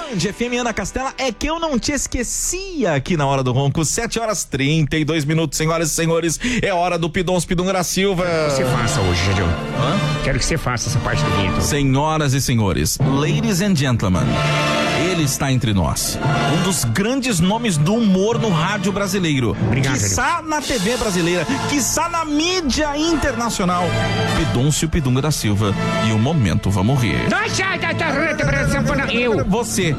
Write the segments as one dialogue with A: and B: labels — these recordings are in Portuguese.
A: Band FM, Ana Castela, é que eu não te esquecia aqui na Hora do Ronco, 7h32, senhoras e senhores, é hora do Pidongra Silva.
B: Você faça hoje, Jadeu. Quero que você faça essa parte do vinheta.
A: Senhoras e senhores, ladies and gentlemen, ele está entre nós. Um dos grandes nomes do humor no rádio brasileiro.
B: Obrigado,
A: quiçá na TV brasileira, quiçá na mídia internacional. Pidoncio Pidongra Silva. E o momento vamos rir.
B: Eu.
A: Você.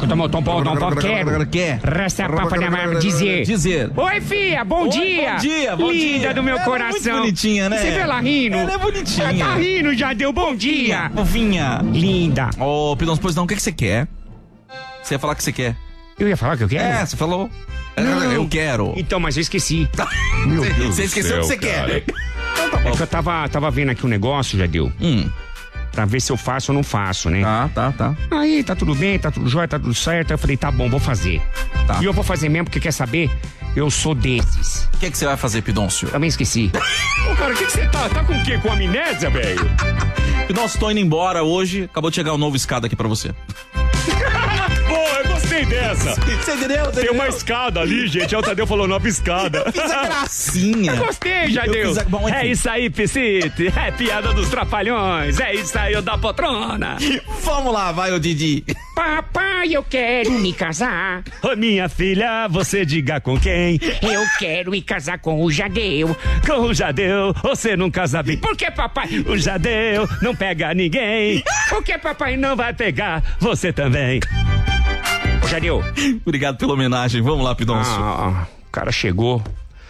B: Quero. Resta para dizer. Oi, filha, bom dia.
A: Bom
B: Linda
A: dia.
B: do meu
A: Ela
B: coração.
A: É muito bonitinha, né?
B: Você vê ela rindo?
A: Ela é bonitinha.
B: Ela tá rindo, já deu bom dia.
A: Fofinha.
B: Linda.
A: Ô, Pidoncio, pois não, o que você quer? Você ia falar o que você quer?
B: Eu ia falar que eu quero?
A: É, você falou.
B: Não.
A: Eu quero.
B: Então, mas eu esqueci.
A: Meu Deus, você esqueceu o que você quer. Então tá bom.
B: É que eu tava vendo aqui um negócio, Jadeu. Pra ver se eu faço ou não faço, né?
A: Tá.
B: Aí, tá tudo bem, tá tudo jóia, tá tudo certo. Eu falei, tá bom, vou fazer.
A: Tá.
B: E eu vou fazer mesmo, porque quer saber? Eu sou desses.
A: O que você vai fazer, Pidoncio?
B: Também esqueci. Ô, cara, o que você tá? Tá com o quê? Com amnésia, velho?
A: Pidoncio, tô indo embora hoje. Acabou de chegar um novo escada aqui pra você.
B: Boa, eu gostei dessa.
A: Você entendeu?
B: Tem uma escada ali, gente. O Tadeu falou nova escada.
A: Eu fiz a gracinha.
B: Eu gostei, Jadeu.
A: Bom,
B: é isso aí, Piscite. É piada dos trapalhões. É isso aí, o da poltrona.
A: Vamos lá, vai, ô Didi.
C: Papai, eu quero me casar.
B: Ô, minha filha, você diga com quem?
C: Eu quero me casar com o Jadeu.
B: Com o Jadeu, você não casa bem.
C: Por que, papai?
B: O Jadeu não pega ninguém.
C: Por que, papai?
B: Não vai pegar você também. Ô, Jadeu.
A: Obrigado pela homenagem. Vamos lá, Pidoncio.
B: O cara chegou.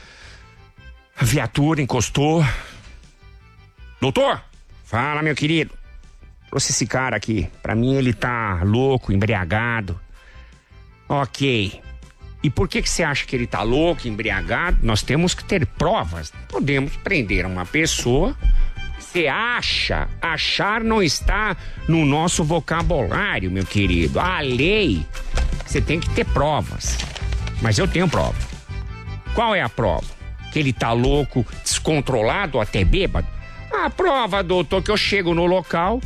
B: A viatura encostou. Doutor? Fala, meu querido. Trouxe esse cara aqui. Pra mim ele tá louco, embriagado. Ok. E por que você acha que ele tá louco, embriagado? Nós temos que ter provas. Podemos prender uma pessoa. Você acha? Achar não está no nosso vocabulário, meu querido. A lei, você tem que ter provas. Mas eu tenho prova. Qual é a prova? Que ele tá louco, descontrolado, até bêbado? A prova, doutor, que eu chego no local,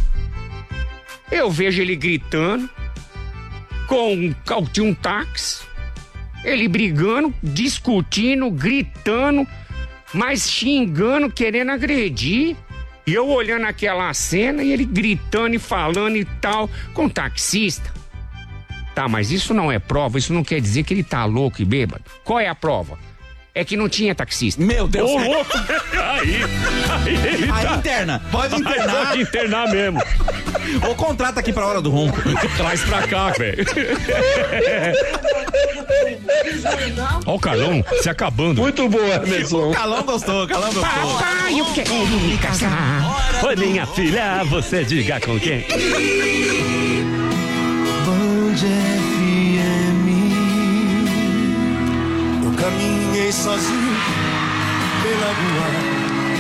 B: eu vejo ele gritando tinha um táxi, ele brigando, discutindo, gritando, mas xingando, querendo agredir. E eu olhando aquela cena e ele gritando e falando e tal com o taxista. Tá, mas isso não é prova, isso não quer dizer que ele tá louco e bêbado. Qual é a prova? É que não tinha taxista.
A: Meu Deus.
B: Ô, louco! Aí tá.
A: Interna. Pode internar.
B: Pode internar mesmo.
A: Ou contrata aqui pra Hora do Ronco.
B: Traz pra cá, velho. Ó o Calão se acabando.
D: Muito boa, Emerson.
A: Calão gostou.
C: Papai, eu quero me casar.
B: Ô, minha filha, você diga com quem?
D: Band FM. Eu caminhei sozinho pela rua.